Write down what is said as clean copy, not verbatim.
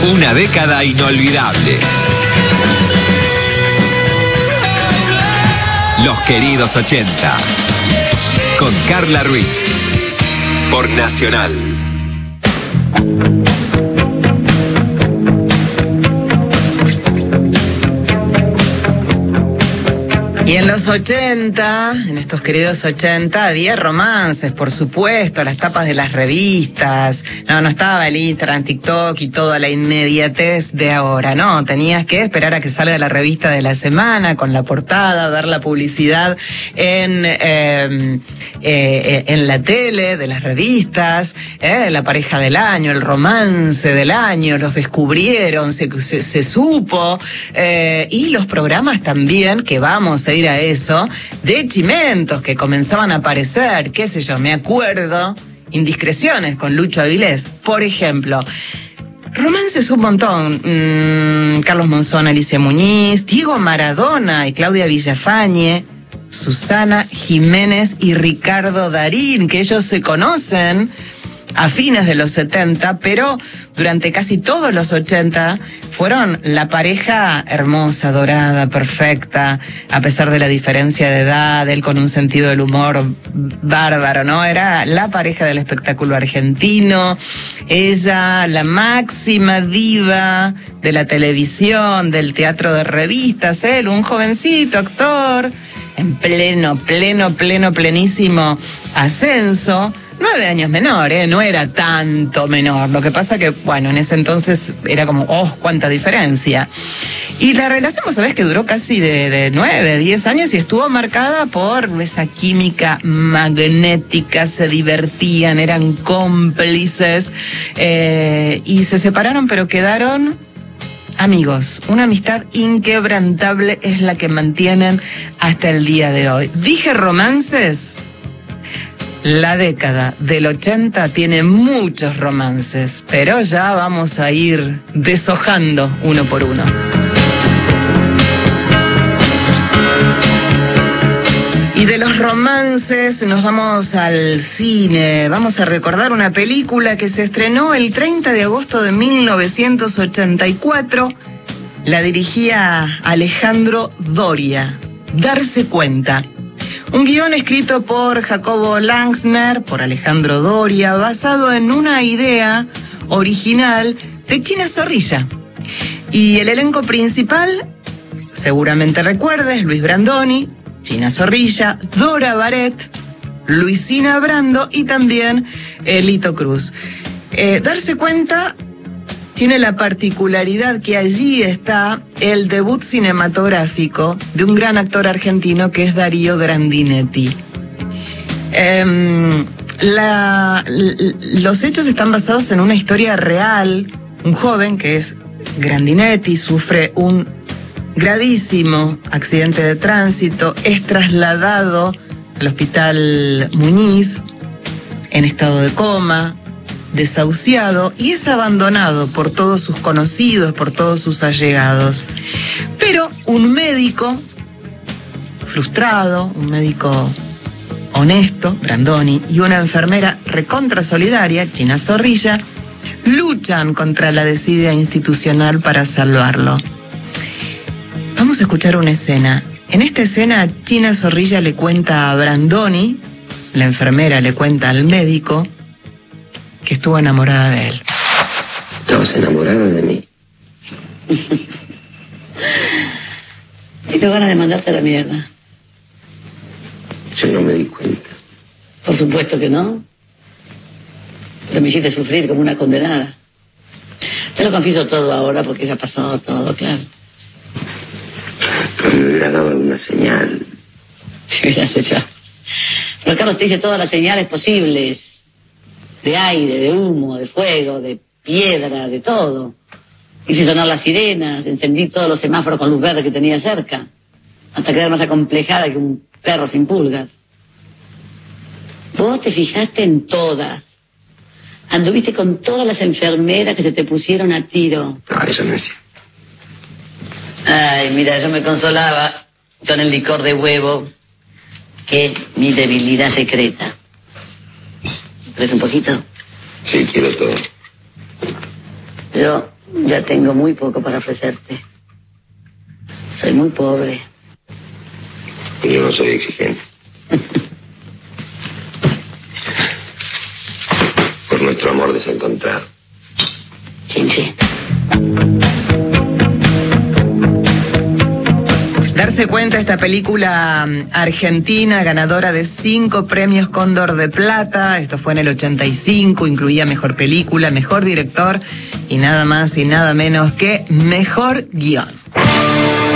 Una década inolvidable. Los queridos 80. Con Carla Ruiz. Por Nacional. Y en los 80, en estos queridos 80, había romances, por supuesto, las tapas de las revistas. No estaba el Instagram, TikTok y toda la inmediatez de ahora, no. Tenías que esperar a que salga la revista de la semana con la portada, ver la publicidad en la tele de las revistas, la pareja del año, el romance del año, los descubrieron, se supo, y los programas también, que vamos a ir a eso, de chimentos que comenzaban a aparecer, qué sé yo, me acuerdo, Indiscreciones con Lucho Avilés, por ejemplo. Romances un montón, Carlos Monzón, Alicia Muñiz, Diego Maradona y Claudia Villafañe, Susana Jiménez y Ricardo Darín, que ellos se conocen a fines de los 70, pero durante casi todos los 80 fueron la pareja hermosa, dorada, perfecta, a pesar de la diferencia de edad, él con un sentido del humor bárbaro, ¿no? Era la pareja del espectáculo argentino, ella la máxima diva de la televisión, del teatro de revistas, él un jovencito actor en plenísimo ascenso. 9 años menor, no era tanto menor. Lo que pasa que, bueno, en ese entonces era como, cuánta diferencia. Y la relación, vos sabés que duró casi de 9, 10 años y estuvo marcada por esa química magnética, se divertían, eran cómplices, y se separaron, pero quedaron amigos. Una amistad inquebrantable es la que mantienen hasta el día de hoy. Dije romances. La década del 80 tiene muchos romances, pero ya vamos a ir deshojando uno por uno. Y de los romances nos vamos al cine. Vamos a recordar una película que se estrenó el 30 de agosto de 1984. La dirigía Alejandro Doria. Darse cuenta. Un guión escrito por Jacobo Langsner, por Alejandro Doria, basado en una idea original de China Zorrilla. Y el elenco principal, seguramente recuerdes, Luis Brandoni, China Zorrilla, Dora Baret, Luisina Brando y también Lito Cruz. Darse cuenta tiene la particularidad que allí está el debut cinematográfico de un gran actor argentino que es Darío Grandinetti. Los hechos están basados en una historia real. Un joven que es Grandinetti sufre un gravísimo accidente de tránsito, es trasladado al hospital Muñiz en estado de coma, desahuciado, y es abandonado por todos sus conocidos, por todos sus allegados. Pero un médico frustrado, un médico honesto, Brandoni, y una enfermera recontra solidaria, China Zorrilla, luchan contra la desidia institucional para salvarlo. Vamos a escuchar una escena. En esta escena, China Zorrilla le cuenta a Brandoni, la enfermera le cuenta al médico, que estuvo enamorada de él. ¿Estabas enamorado de mí? Tengo ganas de mandarte a la mierda. Yo no me di cuenta. Por supuesto que no. Pero me hiciste sufrir como una condenada. Te lo confieso todo ahora porque ya ha pasado todo, claro. Pero me hubieras dado alguna señal. ¿Qué hubieras hecho? Pero Carlos, te hice todas las señales posibles. De aire, de humo, de fuego, de piedra, de todo. Hice sonar las sirenas, encendí todos los semáforos con luz verde que tenía cerca, hasta quedar más acomplejada que un perro sin pulgas. Vos te fijaste en todas. Anduviste con todas las enfermeras que se te pusieron a tiro. No, eso no es cierto. Ay, mira, yo me consolaba con el licor de huevo, que es mi debilidad secreta. ¿Querés un poquito? Sí, quiero todo. Yo Ya tengo muy poco para ofrecerte. Soy muy pobre. Yo no soy exigente. Por nuestro amor desencontrado. Chin, chin. Darse cuenta, esta película argentina, ganadora de 5 premios Cóndor de Plata, esto fue en el 85, incluía mejor película, mejor director y nada más y nada menos que mejor guión.